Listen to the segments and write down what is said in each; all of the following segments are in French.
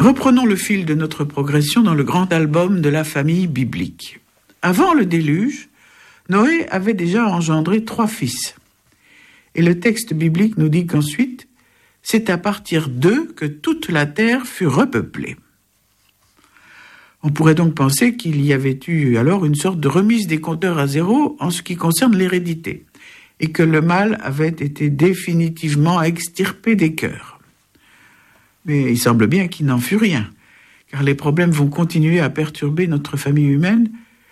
Reprenons le fil de notre progression dans le grand album de la famille biblique. Avant le déluge, Noé avait déjà engendré 3 fils. Et le texte biblique nous dit qu'ensuite, c'est à partir d'eux que toute la terre fut repeuplée. On pourrait donc penser qu'il y avait eu alors une sorte de remise des compteurs à zéro en ce qui concerne l'hérédité, et que le mal avait été définitivement extirpé des cœurs. Mais il semble bien qu'il n'en fut rien, car les problèmes vont continuer à perturber notre famille humaine.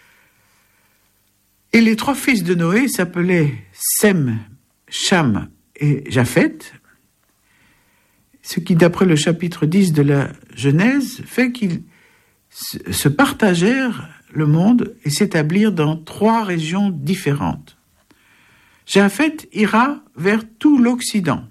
Et les 3 fils de Noé s'appelaient Sem, Cham et Japheth, ce qui, d'après le chapitre 10 de la Genèse, fait qu'ils se partagèrent le monde et s'établirent dans 3 régions différentes. Japheth ira vers tout l'Occident.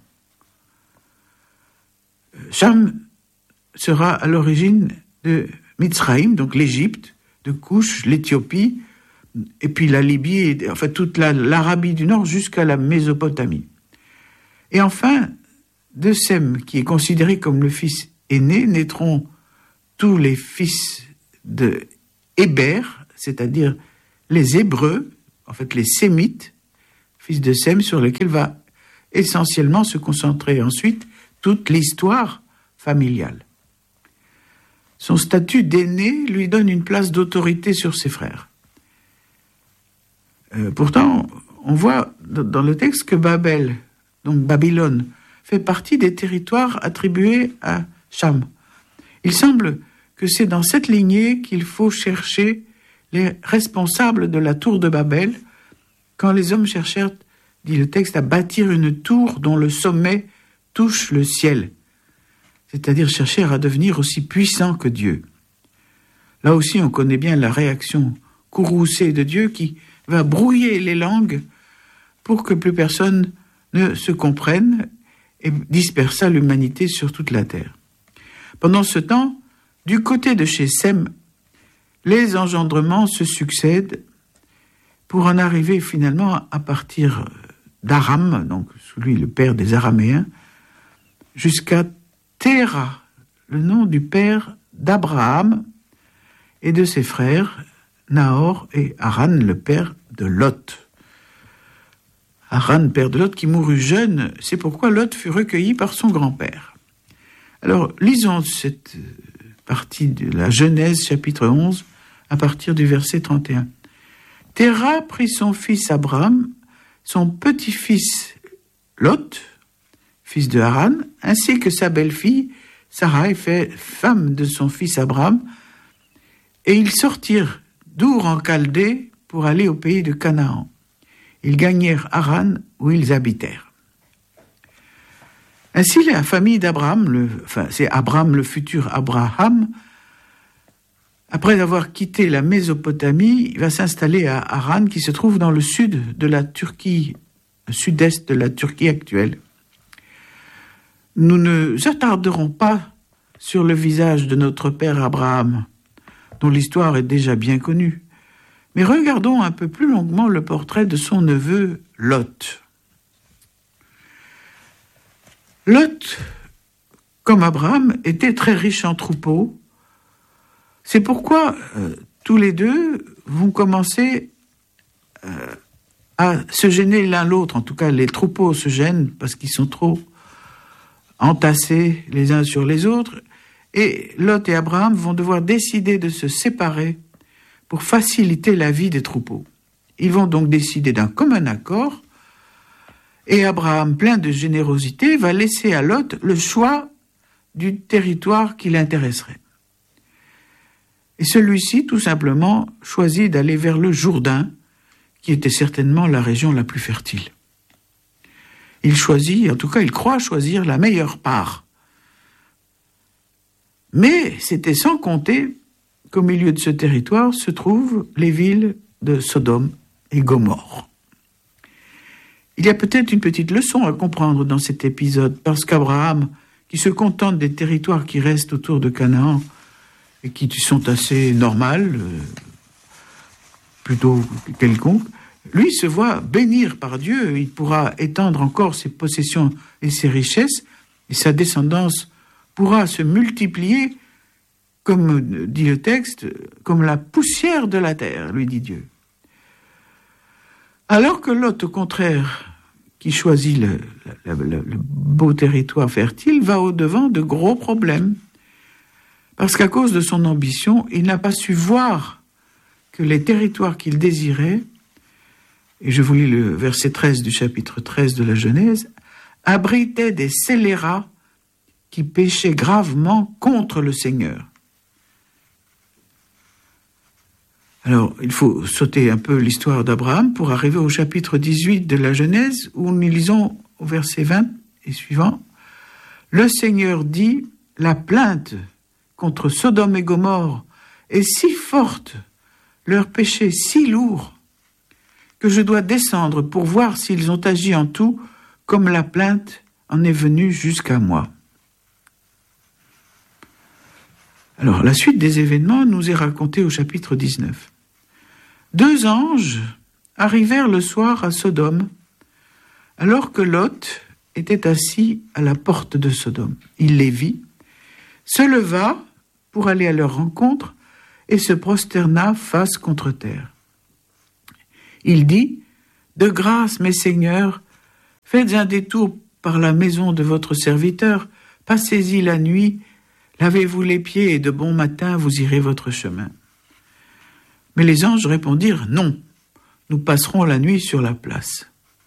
Cham sera à l'origine de Mitzraïm, donc l'Égypte, de Couche, l'Éthiopie, et puis la Libye, enfin toute l'Arabie du Nord jusqu'à la Mésopotamie. Et enfin, de Sem, qui est considéré comme le fils aîné, naîtront tous les fils de Héber, c'est-à-dire les Hébreux, en fait les Sémites, fils de Sem, sur lesquels va essentiellement se concentrer ensuite toute l'histoire familiale. Son statut d'aîné lui donne une place d'autorité sur ses frères. Pourtant, on voit dans le texte que Babel, donc Babylone, fait partie des territoires attribués à Cham. Il semble que c'est dans cette lignée qu'il faut chercher les responsables de la tour de Babel, quand les hommes cherchèrent, dit le texte, à bâtir une tour dont le sommet touche le ciel, c'est-à-dire chercher à devenir aussi puissant que Dieu. Là aussi, on connaît bien la réaction courroucée de Dieu qui va brouiller les langues pour que plus personne ne se comprenne et dispersa l'humanité sur toute la terre. Pendant ce temps, du côté de chez Sem, les engendrements se succèdent pour en arriver finalement à partir d'Aram, donc celui le père des Araméens, jusqu'à Téra, le nom du père d'Abraham et de ses frères, Nahor et Haran, le père de Lot. Haran, père de Lot, qui mourut jeune, c'est pourquoi Lot fut recueilli par son grand-père. Alors, lisons cette partie de la Genèse, chapitre 11, à partir du verset 31. Téra prit son fils Abraham, son petit-fils Lot, fils de Haran, ainsi que sa belle-fille, Sarai, femme de son fils Abraham, et ils sortirent d'Our en Chaldée pour aller au pays de Canaan. Ils gagnèrent Haran, où ils habitèrent. Ainsi, la famille d'Abraham, c'est Abraham, le futur Abraham, après avoir quitté la Mésopotamie, il va s'installer à Haran, qui se trouve dans le sud de la Turquie, le sud-est de la Turquie actuelle. Nous ne nous attarderons pas sur le visage de notre père Abraham, dont l'histoire est déjà bien connue, mais regardons un peu plus longuement le portrait de son neveu Lot. Lot, comme Abraham, était très riche en troupeaux. C'est pourquoi tous les deux vont commencer à se gêner l'un l'autre. En tout cas, les troupeaux se gênent parce qu'ils sont trop entassés les uns sur les autres. Et Lot et Abraham vont devoir décider de se séparer pour faciliter la vie des troupeaux. Ils vont donc décider d'un commun accord, et Abraham, plein de générosité, va laisser à Lot le choix du territoire qui l'intéresserait. Et celui-ci, tout simplement, choisit d'aller vers le Jourdain, qui était certainement la région la plus fertile. Il choisit, en tout cas il croit choisir la meilleure part. Mais c'était sans compter qu'au milieu de ce territoire se trouvent les villes de Sodome et Gomorrhe. Il y a peut-être une petite leçon à comprendre dans cet épisode, parce qu'Abraham, qui se contente des territoires qui restent autour de Canaan et qui sont assez normales, plutôt quelconques, lui se voit bénir par Dieu. Il pourra étendre encore ses possessions et ses richesses, et sa descendance pourra se multiplier comme dit le texte, comme la poussière de la terre, lui dit Dieu. Alors que Lot, au contraire, qui choisit le beau territoire fertile, va au-devant de gros problèmes. Parce qu'à cause de son ambition, il n'a pas su voir que les territoires qu'il désirait, et je vous lis le verset 13 du chapitre 13 de la Genèse, abritaient des scélérats qui péchaient gravement contre le Seigneur. Alors, il faut sauter un peu l'histoire d'Abraham pour arriver au chapitre 18 de la Genèse, où nous lisons au verset 20 et suivant. Le Seigneur dit, la plainte contre Sodome et Gomorrhe est si forte, leur péché si lourd, que je dois descendre pour voir s'ils ont agi en tout comme la plainte en est venue jusqu'à moi. Alors, la suite des événements nous est racontée au chapitre 19. 2 anges arrivèrent le soir à Sodome, alors que Lot était assis à la porte de Sodome. Il les vit, se leva pour aller à leur rencontre et se prosterna face contre terre. Il dit, « De grâce, mes seigneurs, faites un détour par la maison de votre serviteur, passez-y la nuit, lavez-vous les pieds et de bon matin vous irez votre chemin. » Mais les anges répondirent, « Non, nous passerons la nuit sur la place. »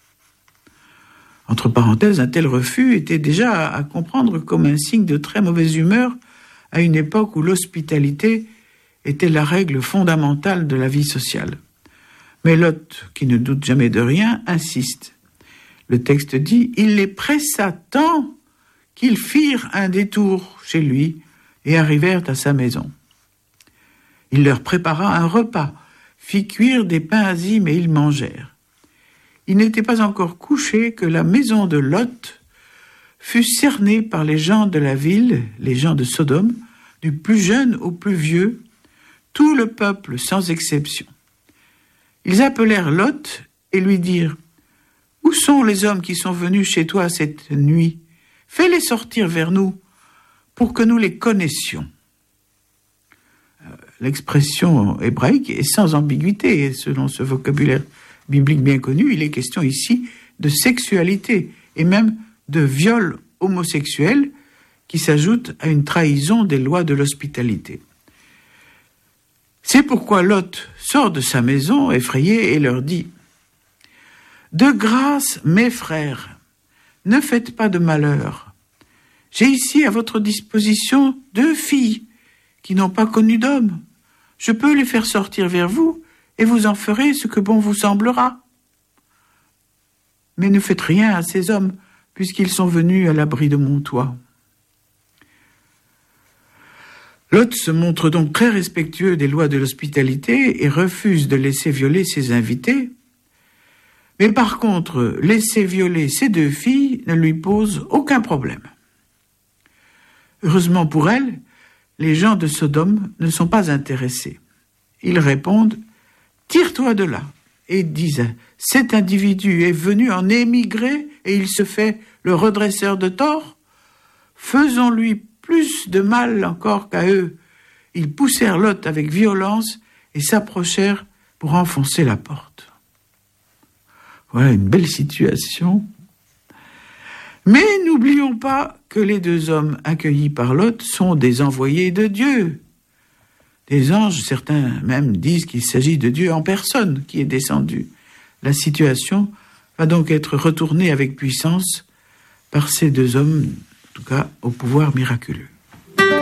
Entre parenthèses, un tel refus était déjà à comprendre comme un signe de très mauvaise humeur à une époque où l'hospitalité était la règle fondamentale de la vie sociale. Mais Lot, qui ne doute jamais de rien, insiste. Le texte dit, « Il les pressa tant qu'ils firent un détour chez lui et arrivèrent à sa maison. Il leur prépara un repas, fit cuire des pains azimes et ils mangèrent. Il n'était pas encore couché que la maison de Lot fut cernée par les gens de la ville, les gens de Sodome, du plus jeune au plus vieux, tout le peuple sans exception. Ils appelèrent Lot et lui dirent, « Où sont les hommes qui sont venus chez toi cette nuit ? Fais-les sortir vers nous pour que nous les connaissions. » L'expression hébraïque est sans ambiguïté, et selon ce vocabulaire biblique bien connu, il est question ici de sexualité et même de viol homosexuel qui s'ajoute à une trahison des lois de l'hospitalité. C'est pourquoi Lot sort de sa maison effrayé et leur dit « De grâce, mes frères, ne faites pas de malheur. J'ai ici à votre disposition 2 filles qui n'ont pas connu d'homme. Je peux les faire sortir vers vous et vous en ferez ce que bon vous semblera. Mais ne faites rien à ces hommes puisqu'ils sont venus à l'abri de mon toit. » Lot se montre donc très respectueux des lois de l'hospitalité et refuse de laisser violer ses invités. Mais par contre, laisser violer ses 2 filles ne lui pose aucun problème. Heureusement pour elle, les gens de Sodome ne sont pas intéressés. Ils répondent « Tire-toi de là » et disent « Cet individu est venu en émigrer et il se fait le redresseur de tort. Faisons-lui plus de mal encore qu'à eux. » Ils poussèrent Lot avec violence et s'approchèrent pour enfoncer la porte. Voilà une belle situation. Mais n'oublions pas que les 2 hommes accueillis par Lot sont des envoyés de Dieu. Des anges, certains même disent qu'il s'agit de Dieu en personne qui est descendu. La situation va donc être retournée avec puissance par ces 2 hommes, en tout cas au pouvoir miraculeux.